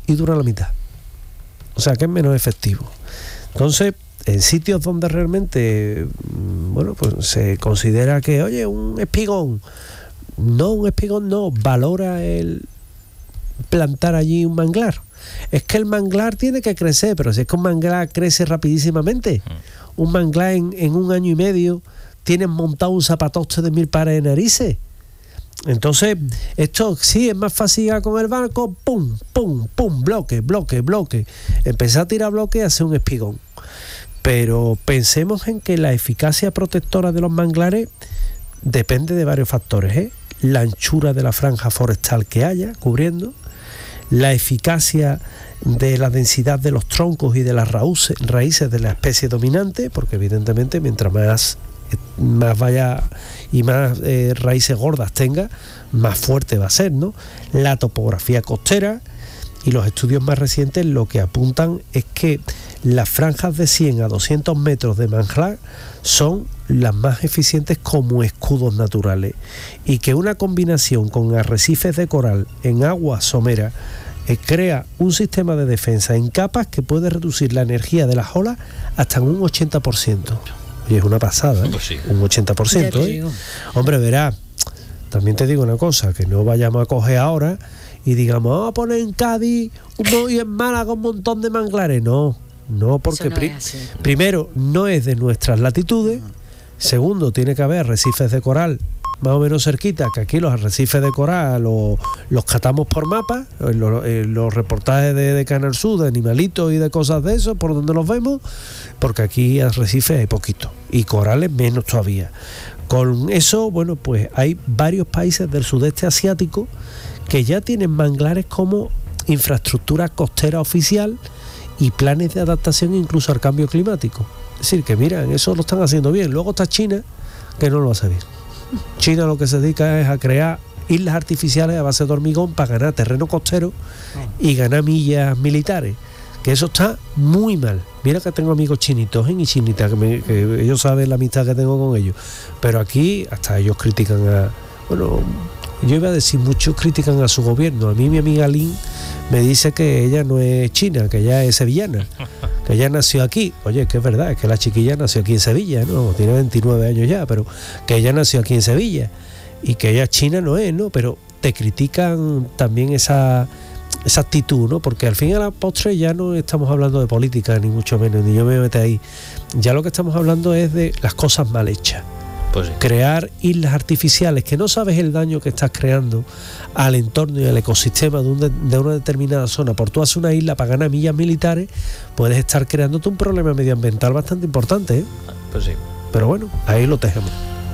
y dura la mitad. O sea que es menos efectivo. Entonces, en sitios donde realmente, bueno, pues se considera que, oye, un espigón no, valora el plantar allí un manglar. Es que el manglar tiene que crecer, pero si es que un manglar crece rapidísimamente, un manglar en un año y medio tienes montado un zapatoste de 1000 pares de narices. Entonces, esto sí es más fácil con el barco, pum, pum, pum, bloque. Empezar a tirar bloque y hacer un espigón. Pero pensemos en que la eficacia protectora de los manglares depende de varios factores, ¿eh? La anchura de la franja forestal que haya cubriendo, la eficacia de la densidad de los troncos y de las raíces de la especie dominante, porque evidentemente mientras más vaya y más raíces gordas tenga, más fuerte va a ser, ¿no? La topografía costera, y los estudios más recientes lo que apuntan es que las franjas de 100 a 200 metros de manglar son las más eficientes como escudos naturales, y que una combinación con arrecifes de coral en agua somera crea un sistema de defensa en capas que puede reducir la energía de las olas hasta en un 80%. Y es una pasada, ¿eh? Pues sí. Un 80%, ¿eh? Hombre, verá, también te digo una cosa, que no vayamos a coger ahora y digamos, vamos a poner en Cádiz y en Málaga un montón de manglares. No, porque primero, no es de nuestras latitudes. Segundo, tiene que haber arrecifes de coral más o menos cerquita, que aquí los arrecifes de coral los catamos por mapas, los reportajes de Canal Sur, de animalitos y de cosas de eso, por donde los vemos, porque aquí arrecifes hay poquito, y corales menos todavía. Con eso, bueno, pues hay varios países del sudeste asiático que ya tienen manglares como infraestructura costera oficial y planes de adaptación incluso al cambio climático. Es decir, que miran, eso lo están haciendo bien. Luego está China, que no lo hace bien. China lo que se dedica es a crear islas artificiales a base de hormigón para ganar terreno costero y ganar millas militares, que eso está muy mal. Mira que tengo amigos chinitos y chinitas, que ellos saben la amistad que tengo con ellos, pero aquí hasta ellos critican yo iba a decir, muchos critican a su gobierno. A mí mi amiga Lynn me dice que ella no es china, que ella es sevillana, que ella nació aquí. Oye, que es verdad, es que la chiquilla nació aquí en Sevilla, ¿no? Tiene 29 años ya, pero que ella nació aquí en Sevilla y que ella china no es, ¿no? Pero te critican también esa actitud, ¿no? Porque al fin y a la postre ya no estamos hablando de política, ni mucho menos, ni yo me meto ahí. Ya lo que estamos hablando es de las cosas mal hechas. Pues sí. Crear islas artificiales que no sabes el daño que estás creando al entorno y al ecosistema de una determinada zona. Por tú hacer una isla para ganar millas militares, puedes estar creándote un problema medioambiental bastante importante, ¿eh? Pues sí. Pero bueno, ahí lo dejamos.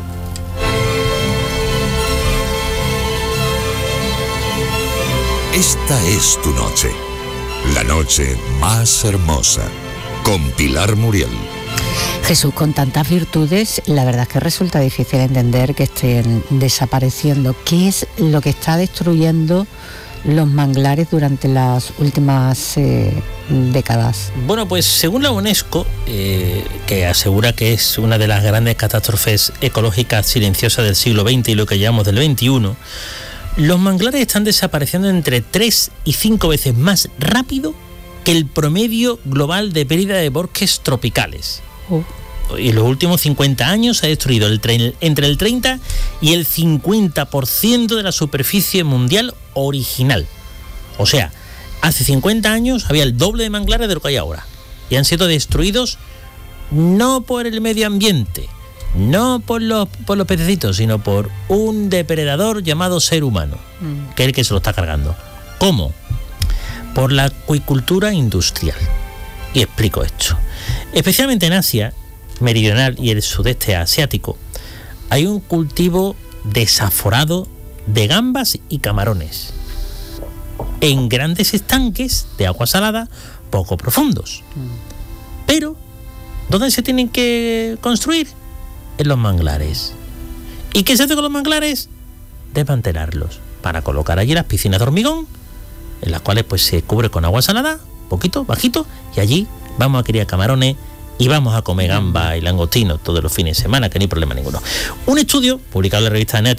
Esta es tu noche, la noche más hermosa, con Pilar Muriel. Jesús, con tantas virtudes, la verdad es que resulta difícil entender que estén desapareciendo. ¿Qué es lo que está destruyendo los manglares durante las últimas décadas? Bueno, pues según la UNESCO, que asegura que es una de las grandes catástrofes ecológicas silenciosas del siglo XX y lo que llamamos del XXI, los manglares están desapareciendo entre 3 y 5 veces más rápido que el promedio global de pérdida de bosques tropicales. Y en los últimos 50 años se ha destruido entre el 30 y el 50% de la superficie mundial original. O sea, hace 50 años había el doble de manglares de lo que hay ahora. Y han sido destruidos no por el medio ambiente, no por los pececitos, sino por un depredador llamado ser humano, que es el que se lo está cargando. ¿Cómo? Por la acuicultura industrial. Y explico esto. Especialmente en Asia meridional y el sudeste asiático hay un cultivo desaforado de gambas y camarones en grandes estanques de agua salada poco profundos. Pero ¿dónde se tienen que construir? En los manglares. ¿Y qué se hace con los manglares? Desmantelarlos para colocar allí las piscinas de hormigón, en las cuales pues se cubre con agua salada, poquito, bajito, y allí vamos a criar camarones y vamos a comer gamba y langostino todos los fines de semana, que no hay problema ninguno. Un estudio publicado en la revista Nature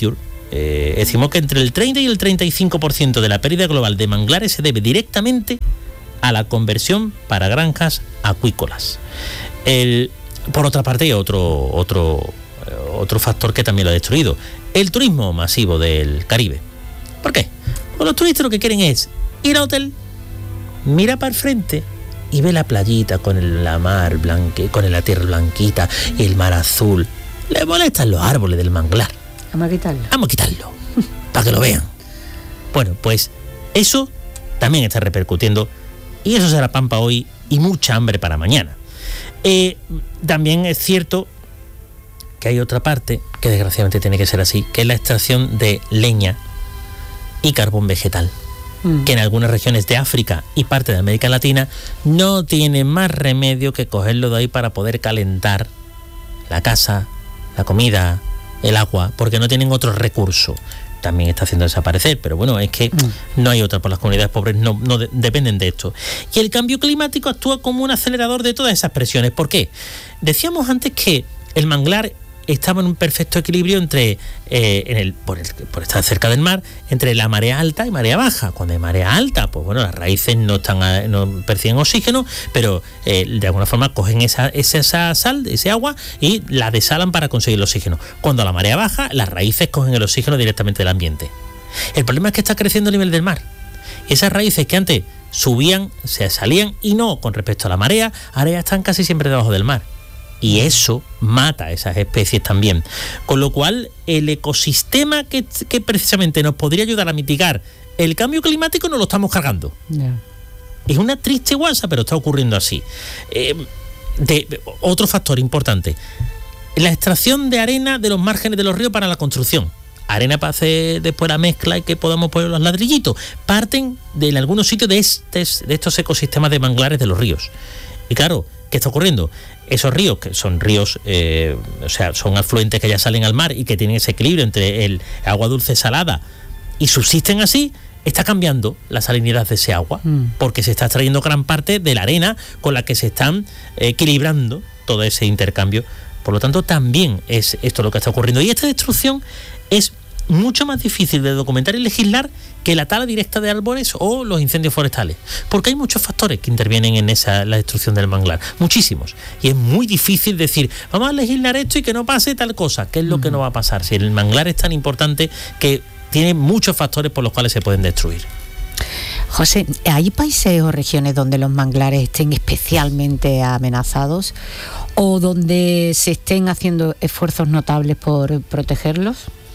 estimó que entre el 30 y el 35% de la pérdida global de manglares se debe directamente a la conversión para granjas acuícolas. Por otra parte, hay otro factor que también lo ha destruido: el turismo masivo del Caribe. ¿Por qué? Pues los turistas lo que quieren es ir al hotel, mira para el frente y ve la playita con la mar blanca, con la tierra blanquita y el mar azul. Le molestan los árboles del manglar. Vamos a quitarlo. Para que lo vean. Bueno, pues eso también está repercutiendo, y eso será pan para hoy y mucha hambre para mañana. También es cierto que hay otra parte que desgraciadamente tiene que ser así, que es la extracción de leña y carbón vegetal, que en algunas regiones de África y parte de América Latina no tienen más remedio que cogerlo de ahí para poder calentar la casa, la comida, el agua, porque no tienen otro recurso. También está haciendo desaparecer, pero bueno, es que no hay otra, por las comunidades pobres no dependen de esto. Y el cambio climático actúa como un acelerador de todas esas presiones. ¿Por qué? Decíamos antes que el manglar estaba en un perfecto equilibrio entre por estar cerca del mar, entre la marea alta y marea baja. Cuando hay marea alta, pues bueno, las raíces no perciben oxígeno, pero de alguna forma cogen esa sal, ese agua, y la desalan para conseguir el oxígeno. Cuando la marea baja, las raíces cogen el oxígeno directamente del ambiente. El problema es que está creciendo el nivel del mar. Esas raíces que antes subían, se salían, y no con respecto a la marea, ahora ya están casi siempre debajo del mar. Y eso mata a esas especies también. Con lo cual, el ecosistema que precisamente nos podría ayudar a mitigar el cambio climático nos lo estamos cargando. Yeah. Es una triste guasa, pero está ocurriendo así. Otro factor importante: la extracción de arena de los márgenes de los ríos para la construcción. Arena para hacer después la mezcla y que podamos poner los ladrillitos. Parten en algunos sitios de estos ecosistemas de manglares de los ríos. Y claro, ¿qué está ocurriendo? Esos ríos, que son ríos, son afluentes que ya salen al mar y que tienen ese equilibrio entre el agua dulce salada y subsisten así, está cambiando la salinidad de ese agua, porque se está extrayendo gran parte de la arena con la que se están equilibrando todo ese intercambio. Por lo tanto, también es esto lo que está ocurriendo. Y esta destrucción es mucho más difícil de documentar y legislar que la tala directa de árboles o los incendios forestales, porque hay muchos factores que intervienen en la destrucción del manglar, muchísimos, y es muy difícil decir vamos a legislar esto y que no pase tal cosa. ¿Qué es lo que no va a pasar? Si el manglar es tan importante que tiene muchos factores por los cuales se pueden destruir. José, ¿hay países o regiones donde los manglares estén especialmente amenazados o donde se estén haciendo esfuerzos notables por protegerlos?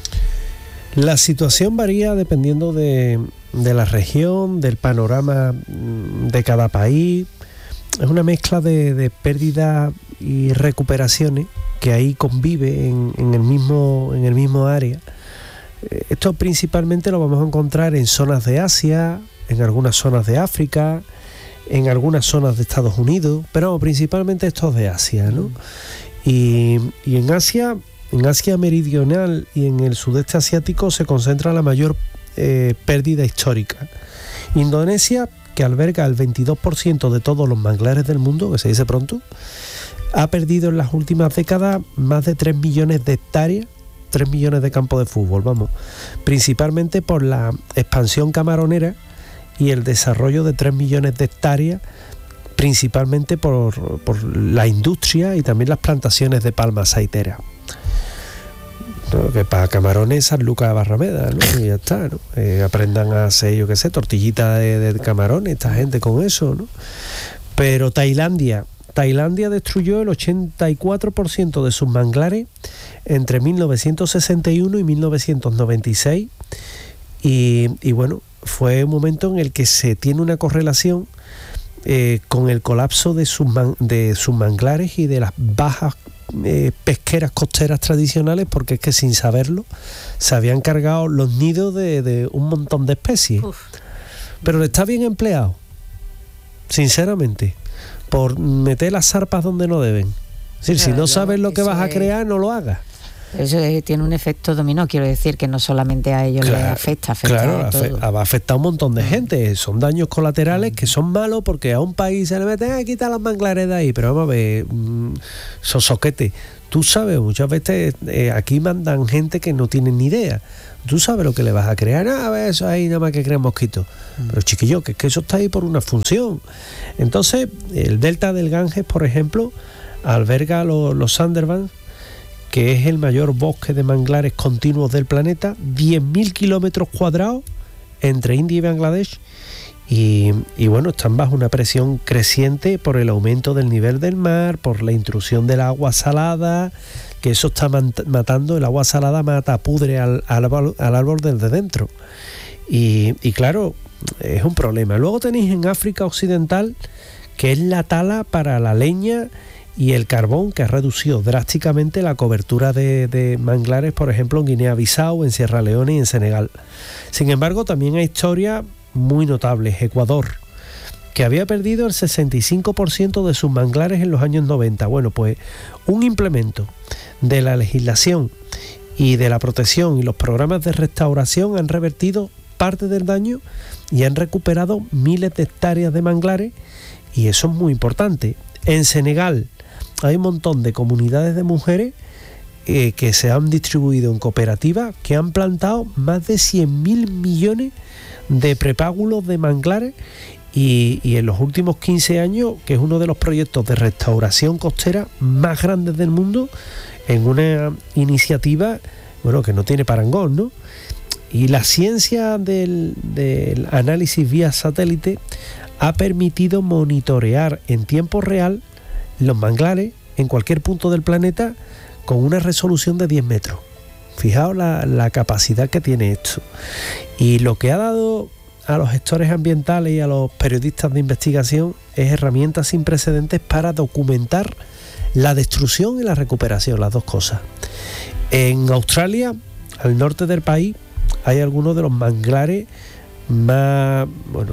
La situación varía dependiendo de la región, del panorama de cada país. Es una mezcla de pérdidas y recuperaciones que ahí convive en el mismo área. Esto principalmente lo vamos a encontrar en zonas de Asia, en algunas zonas de África, en algunas zonas de Estados Unidos, pero principalmente estos de Asia, ¿no? Y en Asia meridional y en el sudeste asiático se concentra la mayor pérdida histórica. Indonesia, que alberga el 22% de todos los manglares del mundo, que se dice pronto, ha perdido en las últimas décadas más de 3 millones de hectáreas, 3 millones de campos de fútbol, principalmente por la expansión camaronera y el desarrollo de 3 millones de hectáreas, principalmente por la industria y también las plantaciones de palma aceitera. ¿No? Que para camarones San Lucas de Barrameda, ¿no? Y ya está, ¿no? Aprendan a hacer, yo qué sé, tortillitas de camarones, esta gente con eso, ¿no? Pero Tailandia destruyó el 84% de sus manglares entre 1961 y 1996 y bueno, fue un momento en el que se tiene una correlación con el colapso de sus manglares y de las bajas pesqueras costeras tradicionales, porque es que sin saberlo se habían cargado los nidos de un montón de especies. Uf. Pero está bien empleado, sinceramente, por meter las zarpas donde no deben. Es decir, si no sabes lo que vas a crear, no lo hagas. Eso tiene un efecto dominó, quiero decir que no solamente a ellos les afecta claro, a todo. Va a afectar a un montón de gente. Son daños colaterales que son malos porque a un país se le mete, quita las manglares de ahí, pero vamos a ver, sosoquete. Tú sabes, muchas veces aquí mandan gente que no tiene ni idea. Tú sabes lo que le vas a crear. A ver, eso ahí nada más que crean mosquitos. Pero chiquillo, que es que eso está ahí por una función. Entonces, el delta del Ganges, por ejemplo, alberga los Sundarbans, que es el mayor bosque de manglares continuos del planeta, 10.000 kilómetros cuadrados entre India y Bangladesh. Y bueno, están bajo una presión creciente por el aumento del nivel del mar, por la intrusión del agua salada, que eso está matando, el agua salada pudre al árbol desde dentro. Y claro, es un problema. Luego tenéis en África Occidental, que es la tala para la leña y el carbón, que ha reducido drásticamente la cobertura de manglares, por ejemplo, en Guinea-Bissau, en Sierra Leona y en Senegal. Sin embargo, también hay historias muy notables. Ecuador, que había perdido el 65% de sus manglares en los años 90. Bueno, pues un implemento de la legislación y de la protección y los programas de restauración han revertido parte del daño y han recuperado miles de hectáreas de manglares, y eso es muy importante. En Senegal hay un montón de comunidades de mujeres que se han distribuido en cooperativas que han plantado más de 100.000 millones de prepágulos de manglares, y en los últimos 15 años, que es uno de los proyectos de restauración costera más grandes del mundo, en una iniciativa, bueno, que no tiene parangón, ¿no? Y la ciencia del análisis vía satélite ha permitido monitorear en tiempo real los manglares en cualquier punto del planeta con una resolución de 10 metros. Fijaos la capacidad que tiene esto. Y lo que ha dado a los gestores ambientales y a los periodistas de investigación es herramientas sin precedentes para documentar la destrucción y la recuperación, las dos cosas. En Australia, al norte del país, hay algunos de los manglares más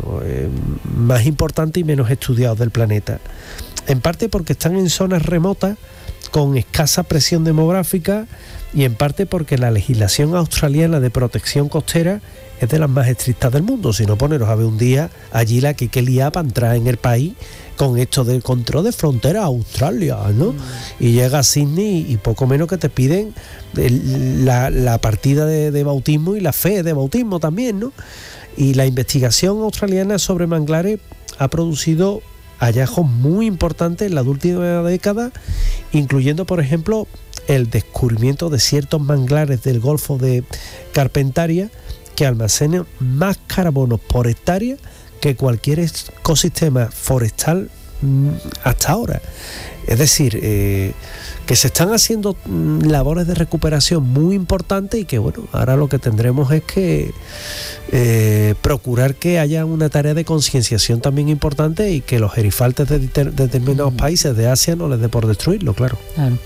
importantes y menos estudiados del planeta. En parte porque están en zonas remotas con escasa presión demográfica, y en parte porque la legislación australiana de protección costera es de las más estrictas del mundo. Si no, poneros a ver un día allí la que lía para entrar en el país con esto del control de frontera a Australia, ¿no? Y llega a Sydney y poco menos que te piden la partida de bautismo y la fe de bautismo también, ¿no? Y la investigación australiana sobre manglares ha producido hallazgos muy importantes en la última década, incluyendo, por ejemplo, el descubrimiento de ciertos manglares del Golfo de Carpentaria que almacenan más carbono por hectárea que cualquier ecosistema forestal hasta ahora. Es decir, que se están haciendo labores de recuperación muy importantes, y que bueno, ahora lo que tendremos es que procurar que haya una tarea de concienciación también importante, y que los gerifaltes de determinados países de Asia no les dé por destruirlo, claro.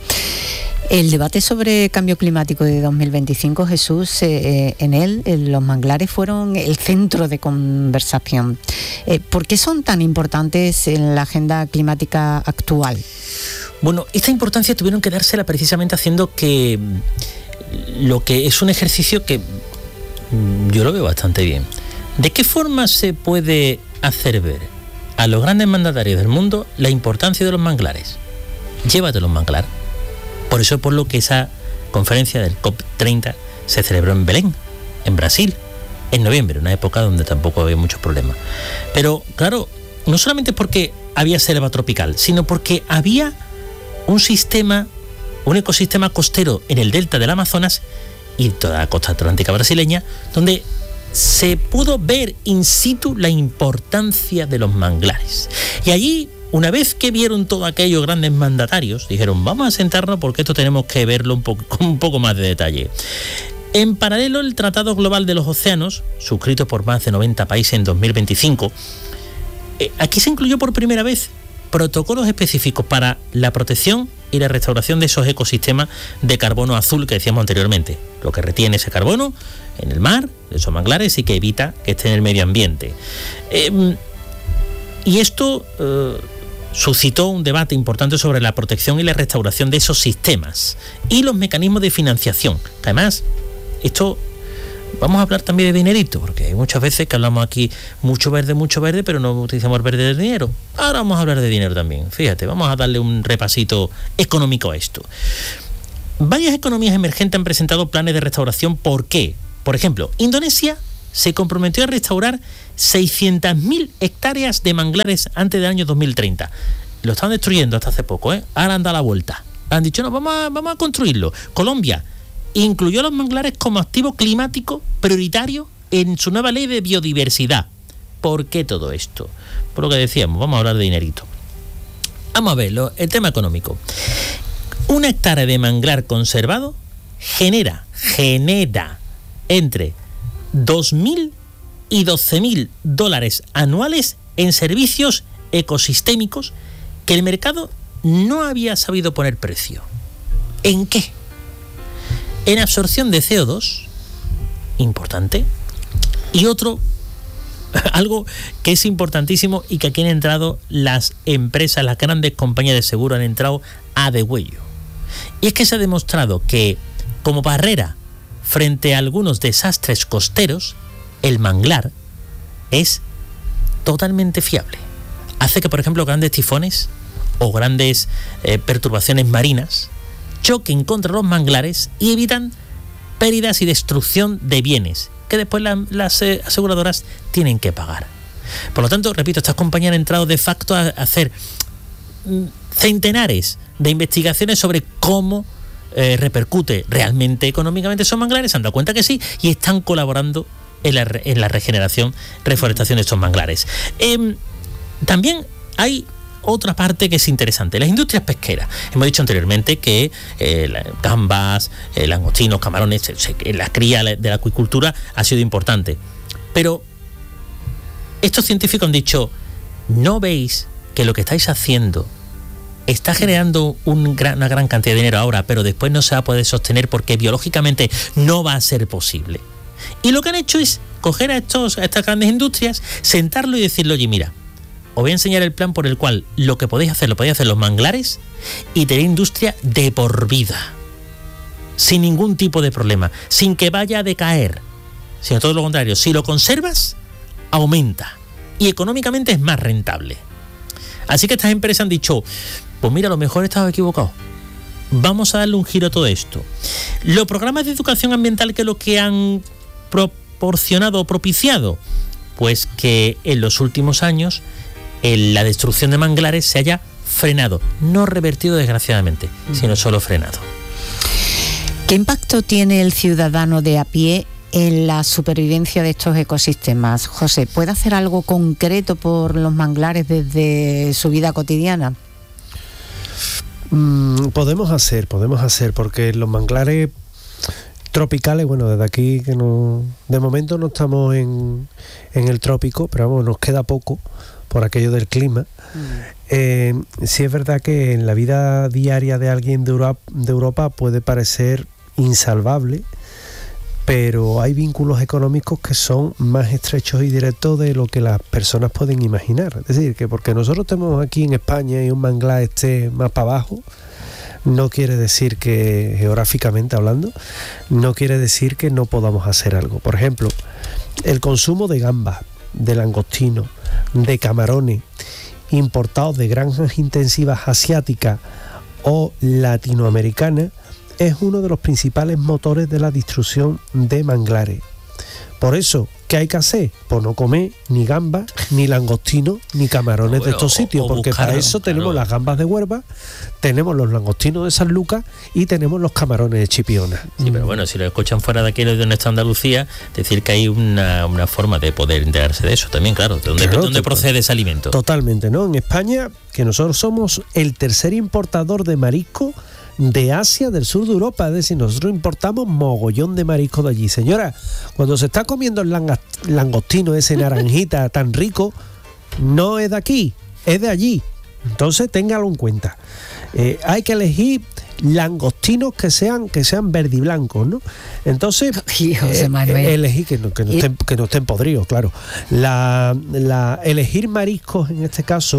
El debate sobre cambio climático de 2025, Jesús, en él los manglares fueron el centro de conversación. ¿Por qué son tan importantes en la agenda climática actual? Bueno, esta importancia tuvieron que dársela precisamente haciendo que lo que es un ejercicio que yo lo veo bastante bien. ¿De qué forma se puede hacer ver a los grandes mandatarios del mundo la importancia de los manglares? Llévate los manglares. Por eso es por lo que esa conferencia del COP30 se celebró en Belén, en Brasil, en noviembre, una época donde tampoco había muchos problemas. Pero claro, no solamente porque había selva tropical, sino porque había un ecosistema costero en el delta del Amazonas y toda la costa atlántica brasileña, donde se pudo ver in situ la importancia de los manglares. Y allí, una vez que vieron todo aquellos grandes mandatarios, dijeron, vamos a sentarnos porque esto tenemos que verlo con un poco más de detalle. En paralelo, el Tratado Global de los Océanos, suscrito por más de 90 países en 2025, aquí se incluyó por primera vez protocolos específicos para la protección y la restauración de esos ecosistemas de carbono azul que decíamos anteriormente, lo que retiene ese carbono en el mar, de esos manglares, y que evita que esté en el medio ambiente. Y esto suscitó un debate importante sobre la protección y la restauración de esos sistemas y los mecanismos de financiación. Además, esto, vamos a hablar también de dinerito, porque hay muchas veces que hablamos aquí mucho verde, pero no utilizamos el verde del dinero. Ahora vamos a hablar de dinero también. Fíjate, vamos a darle un repasito económico a esto. Varias economías emergentes han presentado planes de restauración. ¿Por qué? Por ejemplo, Indonesia se comprometió a restaurar 600.000 hectáreas de manglares antes del año 2030. Lo estaban destruyendo hasta hace poco, ¿eh? Ahora han dado la vuelta. Han dicho, no, vamos a construirlo. Colombia incluyó los manglares como activo climático prioritario en su nueva ley de biodiversidad. ¿Por qué todo esto? Por lo que decíamos, vamos a hablar de dinerito. Vamos a verlo, el tema económico. Una hectárea de manglar conservado genera entre 2.000 y 12.000 dólares anuales en servicios ecosistémicos que el mercado no había sabido poner precio. ¿En qué? En absorción de CO2, importante, y otro, algo que es importantísimo y que aquí han entrado las empresas, las grandes compañías de seguro han entrado a degüello. Y es que se ha demostrado que como barrera frente a algunos desastres costeros, el manglar es totalmente fiable. Hace que, por ejemplo, grandes tifones o grandes perturbaciones marinas choquen contra los manglares y evitan pérdidas y destrucción de bienes que después las aseguradoras tienen que pagar. Por lo tanto, repito, estas compañías han entrado de facto a hacer centenares de investigaciones sobre cómo repercute realmente económicamente esos manglares, se han dado cuenta que sí, y están colaborando en la regeneración, reforestación de estos manglares. También hay otra parte que es interesante, las industrias pesqueras. Hemos dicho anteriormente que gambas, langostinos, camarones, la cría de la acuicultura ha sido importante. Pero estos científicos han dicho, ¿no veis que lo que estáis haciendo está generando una gran cantidad de dinero ahora, pero después no se va a poder sostener porque biológicamente no va a ser posible? Y lo que han hecho es coger a estas grandes industrias, sentarlo y decirle, oye, mira, os voy a enseñar el plan por el cual lo que podéis hacer los manglares y tener industria de por vida, sin ningún tipo de problema, sin que vaya a decaer, sino todo lo contrario, si lo conservas, aumenta y económicamente es más rentable. Así que estas empresas han dicho, pues mira, a lo mejor he estado equivocado, vamos a darle un giro a todo esto. Los programas de educación ambiental, que es lo que han proporcionado o propiciado, pues que en los últimos años la destrucción de manglares se haya frenado, no revertido desgraciadamente, sino solo frenado. ¿Qué impacto tiene el ciudadano de a pie en la supervivencia de estos ecosistemas? José, ¿puede hacer algo concreto por los manglares desde su vida cotidiana? Podemos hacer, porque los manglares tropicales, bueno, desde aquí que no, de momento no estamos en el trópico, pero vamos, nos queda poco por aquello del clima. Sí es verdad que en la vida diaria de alguien de Europa puede parecer insalvable, pero hay vínculos económicos que son más estrechos y directos de lo que las personas pueden imaginar. Es decir, que porque nosotros estemos aquí en España y un manglar esté más para abajo, no quiere decir que, geográficamente hablando, no quiere decir que no podamos hacer algo. Por ejemplo, el consumo de gambas, de langostinos, de camarones importados de granjas intensivas asiáticas o latinoamericanas es uno de los principales motores de la destrucción de manglares. Por eso, ¿qué hay que hacer? Pues no comer ni gambas, ni langostinos, ni camarones de estos sitios, porque para eso tenemos las gambas de Huelva, tenemos los langostinos de San Lucas y tenemos los camarones de Chipiona. Sí, pero bueno, si lo escuchan fuera de aquí, de donde está Andalucía, decir que hay una forma de poder enterarse de eso también, claro. ¿De dónde procede ese alimento? Totalmente, ¿no? En España, que nosotros somos el tercer importador de marisco de Asia, del sur de Europa, es decir, nosotros importamos mogollón de marisco de allí. Señora, cuando se está comiendo el langostino ese naranjita tan rico, no es de aquí, es de allí. Entonces téngalo en cuenta. Hay que elegir langostinos que sean verde y blancos, ¿no? Entonces elegir que no estén podridos, claro. Elegir mariscos en este caso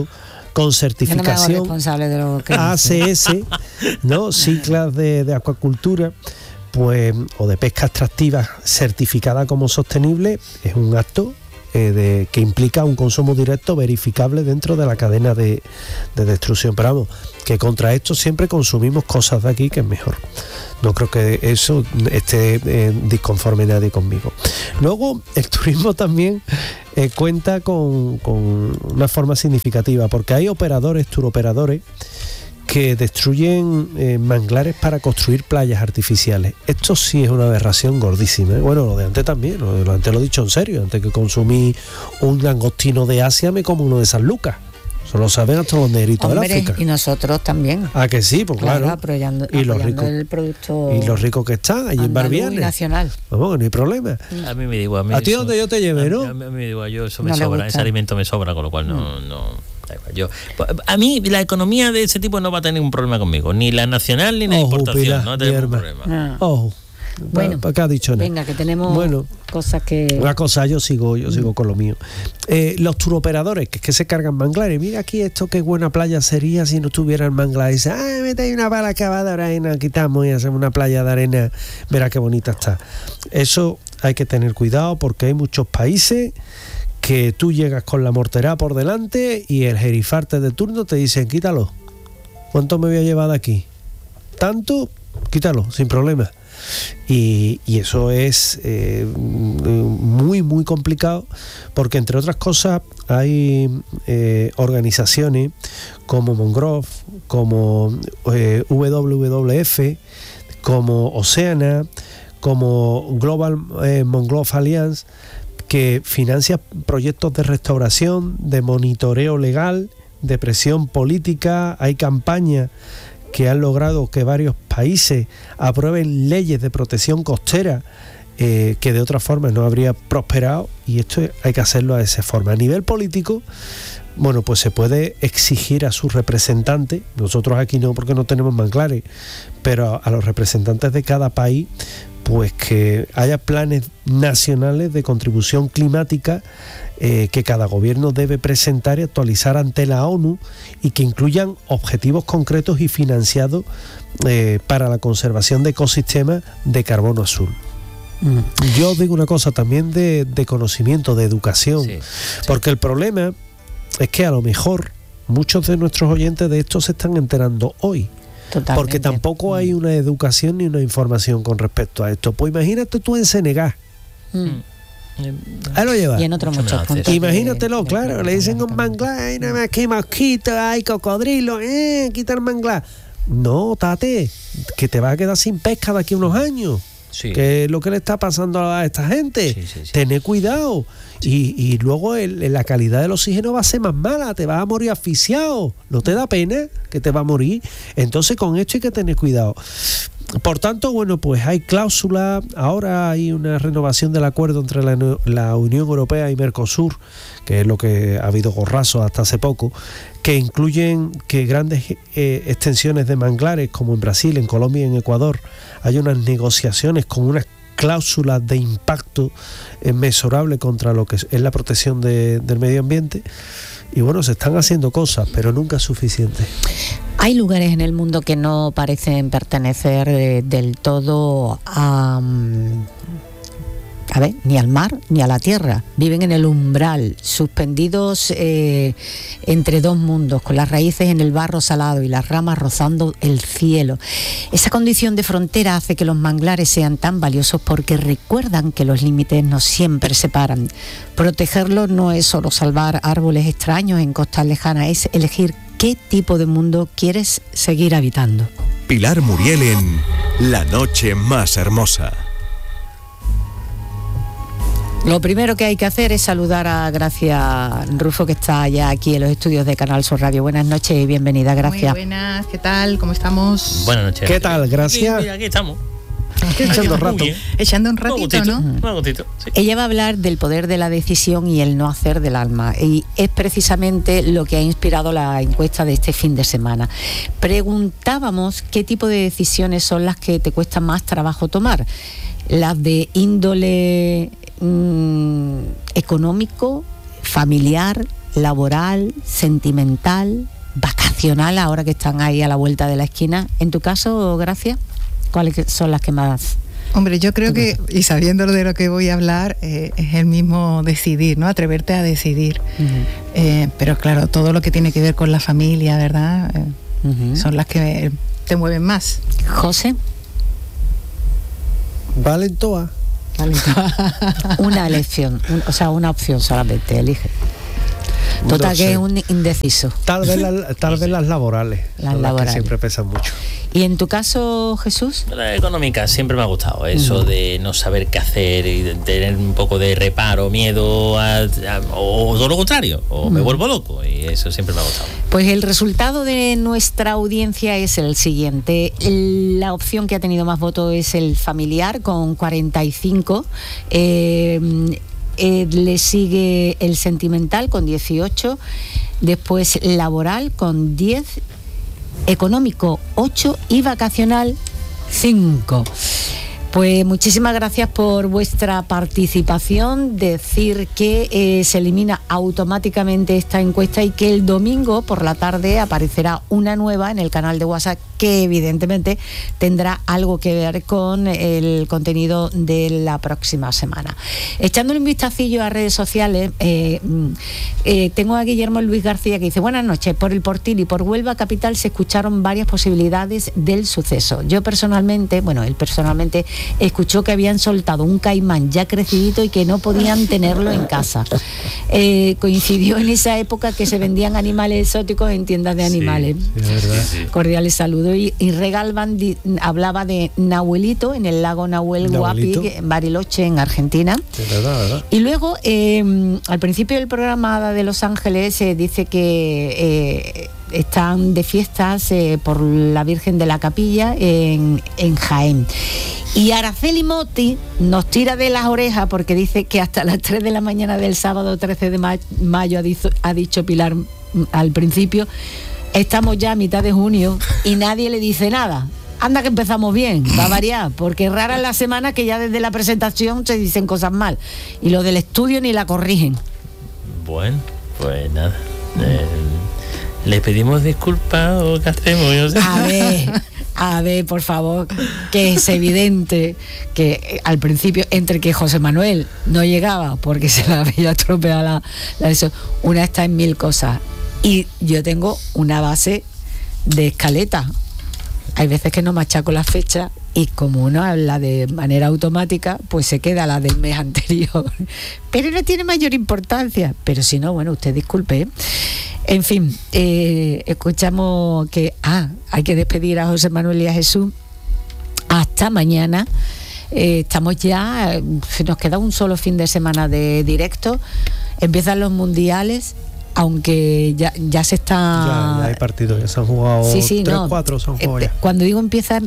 con certificación responsable de lo que ACS, ¿no? Siglas de acuacultura, pues, o de pesca extractiva certificada como sostenible, es un acto que implica un consumo directo verificable dentro de la cadena de destrucción. Pero vamos, que contra esto siempre consumimos cosas de aquí, que es mejor. No creo que eso esté disconforme nadie conmigo. Luego, el turismo también cuenta con una forma significativa, porque hay turoperadores, que destruyen manglares para construir playas artificiales. Esto sí es una aberración gordísima, ¿eh? Bueno, lo de antes también, lo de antes lo he dicho en serio. Antes que consumí un langostino de Asia, me como uno de San Lucas. Eso lo saben hasta los negritos del África. Y nosotros también. Ah, que sí, pues claro. Apoyando el producto. Y los ricos que están allí en Barbianes. Nacional. Vamos, no hay problema. A mí me da igual. A ti donde yo te lleve, ¿no? A mí me da igual, yo eso me sobra, ese alimento me sobra, con lo cual no. A mí la economía de ese tipo no va a tener un problema conmigo, ni la nacional ni la importación, Pilar, no tenemos problema. Bueno, ¿para qué ha dicho nada? Venga, que tenemos cosas que... Una cosa, yo sigo con lo mío. Los turoperadores que se cargan manglares. Mira aquí esto, qué buena playa sería si no tuvieran manglares. Dice, mete ahí una bala cavada de arena, quitamos y hacemos una playa de arena. Verá qué bonita está. Eso hay que tener cuidado, porque hay muchos países que tú llegas con la mortera por delante y el jerifarte de turno te dicen, quítalo. ¿Cuánto me voy a llevar de aquí? ¿Tanto? Quítalo, sin problema. Y eso es muy, muy complicado, porque entre otras cosas hay organizaciones como Mangrove, como WWF, como Oceana, como Global Mangrove Alliance, que financia proyectos de restauración, de monitoreo legal, de presión política. Hay campañas que han logrado que varios países aprueben leyes de protección costera que de otra forma no habría prosperado, y esto hay que hacerlo de esa forma. A nivel político, bueno, pues se puede exigir a sus representantes, nosotros aquí no porque no tenemos manglares, pero a los representantes de cada país, pues que haya planes nacionales de contribución climática que cada gobierno debe presentar y actualizar ante la ONU, y que incluyan objetivos concretos y financiados para la conservación de ecosistemas de carbono azul. Yo digo una cosa también de conocimiento, de educación, porque el problema es que a lo mejor muchos de nuestros oyentes de esto se están enterando hoy. Totalmente. Porque tampoco hay una educación ni una información con respecto a esto. Pues imagínate tú en Senegal. Ahí lo llevas. Y en otros muchos puntos. Imagínatelo, claro. Le dicen un manglar, hay nada más que mosquitos, hay cocodrilos, quita el manglar. No, tate, que te vas a quedar sin pesca de aquí a unos años. Sí. ¿Qué es lo que le está pasando a esta gente? Sí. Tener cuidado. Y luego la calidad del oxígeno va a ser más mala, te vas a morir asfixiado. ¿No te da pena que te va a morir? Entonces con esto hay que tener cuidado. Por tanto, bueno, pues hay cláusulas. Ahora hay una renovación del acuerdo entre la Unión Europea y Mercosur, que es lo que ha habido gorrazo hasta hace poco, que incluyen que grandes extensiones de manglares, como en Brasil, en Colombia y en Ecuador, hay unas negociaciones con unas cláusulas de impacto inmesurable contra lo que es la protección del medio ambiente. Y bueno, se están haciendo cosas, pero nunca es suficiente. Hay lugares en el mundo que no parecen pertenecer del todo ni al mar ni a la tierra. Viven en el umbral, suspendidos entre dos mundos, con las raíces en el barro salado y las ramas rozando el cielo. Esa condición de frontera hace que los manglares sean tan valiosos, porque recuerdan que los límites no siempre separan. Protegerlos no es solo salvar árboles extraños en costas lejanas, es elegir qué tipo de mundo quieres seguir habitando. Pilar Muriel en La Noche Más Hermosa. Lo primero que hay que hacer es saludar a Gracia Rufo, que está ya aquí en los estudios de Canal Sur Radio. Buenas noches y bienvenida, Gracia. Muy buenas, ¿qué tal? ¿Cómo estamos? Buenas noches. ¿Qué tal, Gracia? Aquí estamos. Echando un ratito, ¿no? Un ratito, sí. Ella va a hablar del poder de la decisión y el no hacer del alma, y es precisamente lo que ha inspirado la encuesta de este fin de semana. Preguntábamos qué tipo de decisiones son las que te cuesta más trabajo tomar. Las de índole económico, familiar, laboral, sentimental, vacacional, ahora que están ahí a la vuelta de la esquina. En tu caso, Gracia, ¿cuáles son las que más? Hombre, yo creo que, y sabiendo de lo que voy a hablar, es el mismo decidir, ¿no? Atreverte a decidir. Pero claro, todo lo que tiene que ver con la familia, ¿verdad? Son las que te mueven más. José. Valen todas. Una elección, una opción solamente, elige. Total, no sé. Que es un indeciso. Tal vez las laborales. Las laborales. Que siempre pesan mucho. ¿Y en tu caso, Jesús? La económica siempre me ha gustado. Eso de no saber qué hacer y de tener un poco de reparo, miedo, o todo lo contrario, o me vuelvo loco. Y eso siempre me ha gustado. Pues el resultado de nuestra audiencia es el siguiente. La opción que ha tenido más votos es el familiar, con 45. Le sigue el sentimental con 18, después laboral con 10, económico 8 y vacacional 5. Pues muchísimas gracias por vuestra participación. Decir que se elimina automáticamente esta encuesta y que el domingo por la tarde aparecerá una nueva en el canal de WhatsApp que evidentemente tendrá algo que ver con el contenido de la próxima semana. Echándole un vistacillo a redes sociales, tengo a Guillermo Luis García que dice: buenas noches, por el Portil y por Huelva Capital se escucharon varias posibilidades del suceso. Yo personalmente, él personalmente escuchó que habían soltado un caimán ya crecidito y que no podían tenerlo en casa. Coincidió en esa época que se vendían animales exóticos en tiendas de animales. Sí, es verdad. Cordiales saludos. Y Regalban hablaba de Nahuelito en el lago Nahuel Huapi, en Bariloche, en Argentina. Sí, verdad. Y luego, al principio del programa de Los Ángeles, dice que están de fiestas por la Virgen de la Capilla en Jaén. Y Araceli Motti nos tira de las orejas porque dice que hasta las 3 de la mañana del sábado 13 de mayo, ha dicho Pilar al principio, estamos ya a mitad de junio y nadie le dice nada. Anda que empezamos bien, va a variar, porque rara es la semana que ya desde la presentación se dicen cosas mal y lo del estudio ni la corrigen. Bueno, pues nada, ¿le pedimos disculpas o qué hacemos? Yo sé. A ver, por favor, que es evidente que al principio, entre que José Manuel no llegaba porque se le había estropeado la eso, una está en 1000 cosas. Y yo tengo una base de escaleta. Hay veces que no machaco las fechas y como uno habla de manera automática, pues se queda la del mes anterior. Pero no tiene mayor importancia. Pero si no, usted disculpe. En fin, escuchamos que hay que despedir a José Manuel y a Jesús. Hasta mañana. Estamos ya, nos queda un solo fin de semana de directo. Empiezan los mundiales. Aunque ya se está... Ya hay partidos, ya se han jugado 3-4 se han jugado ya. Cuando digo empieza,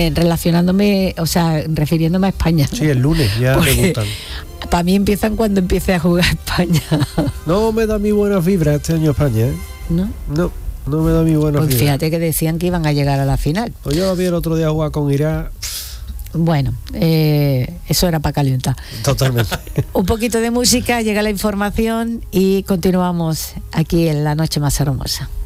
refiriéndome a España. Sí, el lunes ya debutan. Para mí empiezan cuando empiece a jugar España. No me da mi buena fibra este año España, ¿eh? ¿No? No me da mi buena fibra. Pues fíjate que decían que iban a llegar a la final. Pues yo lo vi el otro día jugar con Irak. Bueno, eso era para calentar. Totalmente. Un poquito de música, llega la información y continuamos aquí en La Noche Más Hermosa.